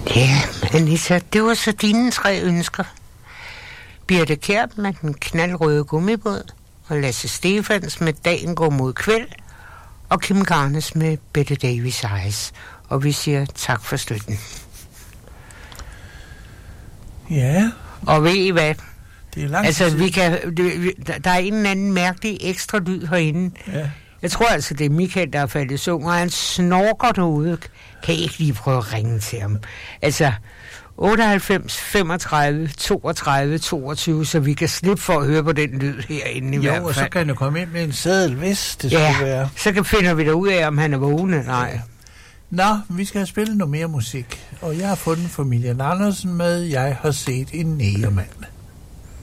Ja, Anita, det var så dine 3 ønsker. Birthe Kjær med den knaldrøde gummibåd, og Lasse Stefans med Dagen går mod kvæld, og Kim Garnes med Bette Davis Eyes. Og vi siger tak for støtten. Ja. Og ved I hvad? Det er langt altså, der er en eller anden mærkelig ekstra lyd herinde. Ja. Jeg tror altså, det er Michael, der er faldet i sung, og han snorker derude. Kan I ikke lige prøve at ringe til ham? Altså, 98, 35, 32, 22, så vi kan slippe for at høre på den lyd herinde i hvert fald. Jo, og så kan du komme ind med en seddel, hvis det skulle være. Så finder vi da ud af, om han er vågen eller ej. Ja. Nå, vi skal have spillet noget mere musik, og jeg har fundet familien Andersen med Jeg har set en negermand.